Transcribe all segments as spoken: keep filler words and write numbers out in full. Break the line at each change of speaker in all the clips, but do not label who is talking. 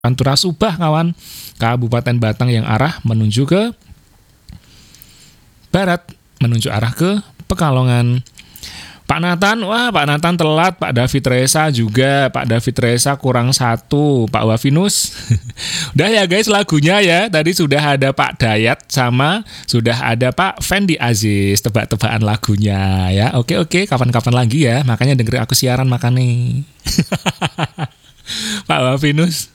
Pantura Subah kawan, Kabupaten Batang yang arah menuju ke barat, menuju arah ke Pekalongan. Pak Nathan, wah Pak Nathan telat, Pak David Reza juga, Pak David Reza kurang satu, Pak Wafinus. Udah ya guys lagunya ya, tadi sudah ada Pak Dayat sama sudah ada Pak Fendi Aziz, tebak-tebakan lagunya ya. Oke oke, kapan-kapan lagi ya, makanya dengerin aku siaran makanya. Pak Wafinus.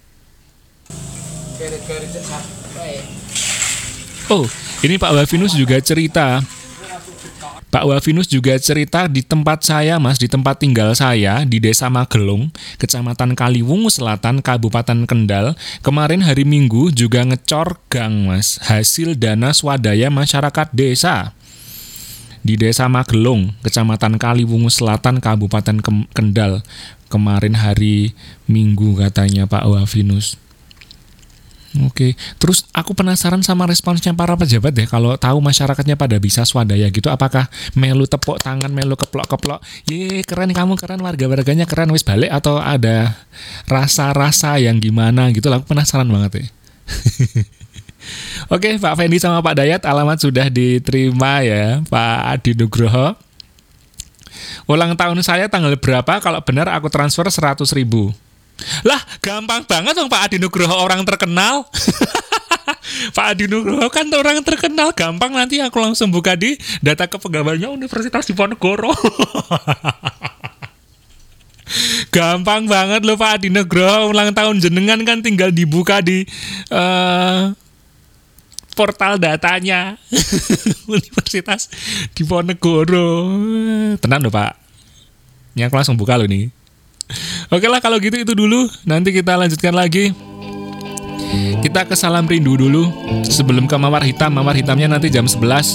Oh, ini Pak Wafinus juga cerita. Pak Wafinus juga cerita di tempat saya mas, di tempat tinggal saya, di Desa Magelung, Kecamatan Kaliwungu Selatan, Kabupaten Kendal. Kemarin hari Minggu juga ngecor gang mas, hasil dana swadaya masyarakat desa. Di Desa Magelung, Kecamatan Kaliwungu Selatan, Kabupaten Kendal. Kemarin hari Minggu katanya Pak Wafinus. Oke, terus aku penasaran sama responsnya para pejabat deh. Kalau tahu masyarakatnya pada bisa swadaya gitu, apakah melu tepuk tangan, melu keplok-keplok, ye keren kamu, keren warga-warganya keren, wis balik, atau ada rasa-rasa yang gimana gitu lah. Aku penasaran banget ya. Oke, Pak Fendi sama Pak Dayat, alamat sudah diterima ya, Pak Adi Nugroho. Ulang tahun saya tanggal berapa? Kalau benar aku transfer seratus ribu. Lah, gampang banget dong Pak Adi Nugroho, orang terkenal. Pak Adi Nugroho kan orang terkenal, gampang, nanti aku langsung buka di data kepegawaiannya Universitas Diponegoro. Gampang banget loh Pak Adi Nugroho, ulang tahun jenengan kan tinggal dibuka di uh, portal datanya Universitas Diponegoro. Tenang loh Pak, ini aku langsung buka loh nih. Oke lah kalau gitu itu dulu. Nanti kita lanjutkan lagi. Kita ke salam rindu dulu sebelum ke mawar hitam. Mawar hitamnya nanti jam sebelas.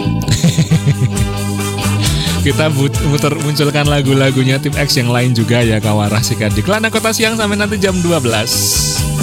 Kita muter munculkan lagu-lagunya Tim X yang lain juga ya, Kawarah Sikat di Kelana Kota Siang sampai nanti jam dua belas.